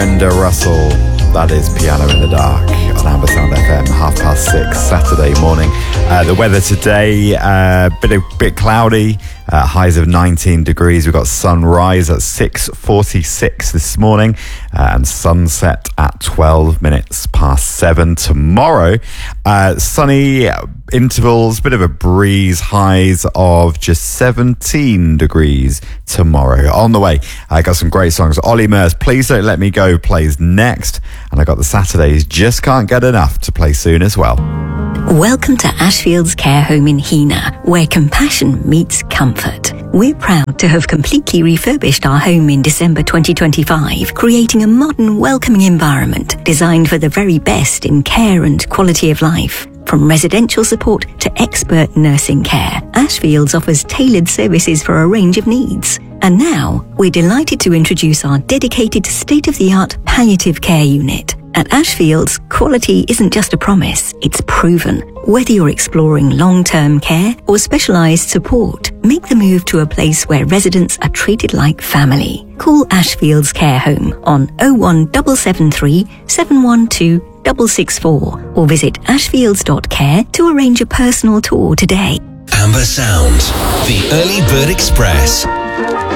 Brenda Russell. That is Piano in the Dark on Amber Sound FM, 6:30 Saturday morning. The weather today, bit cloudy, highs of 19 degrees. We've got sunrise at 6:46 this morning and sunset at 12 minutes past 7 tomorrow. Sunny intervals, bit of a breeze, highs of just 17 degrees tomorrow. On the way, I got some great songs. Ollie Murs, Please Don't Let Me Go plays next. And I got the Saturdays Just Can't Get Enough to play soon as well. Welcome to Ashfield's Care Home in Heanor, where compassion meets comfort. We're proud to have completely refurbished our home in December 2025, creating a modern, welcoming environment designed for the very best in care and quality of life. From residential support to expert nursing care, Ashfields offers tailored services for a range of needs. And now, we're delighted to introduce our dedicated state-of-the-art palliative care unit. At Ashfields, quality isn't just a promise, it's proven. Whether you're exploring long-term care or specialised support, make the move to a place where residents are treated like family. Call Ashfields Care Home on 01773 712 664 or visit ashfields.care to arrange a personal tour today. Amber Sound, the Early Bird Express.